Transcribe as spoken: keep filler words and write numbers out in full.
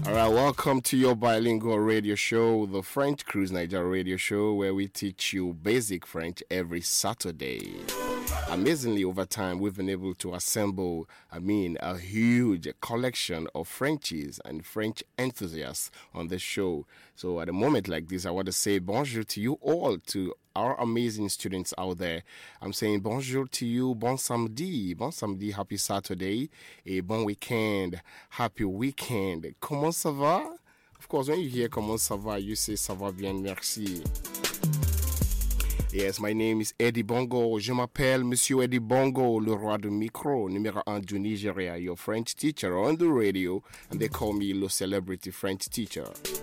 All right, welcome to your bilingual radio show, the French Cruise Nigeria radio show, where we teach you basic French every Saturday. Amazingly, over time, we've been able to assemble, I mean, a huge collection of Frenchies and French enthusiasts on this show. So at a moment like this, I want to say bonjour to you all, to our amazing students out there. I'm saying bonjour to you, bon samedi, bon samedi, happy Saturday, et bon weekend, happy weekend. Comment ça va? Of course, when you hear comment ça va, you say ça va bien, merci. Yes, my name is Eddie Bongo. Je m'appelle Monsieur Eddie Bongo, le roi du micro, numéro un du Nigeria, your French teacher on the radio, and they call me le celebrity French teacher.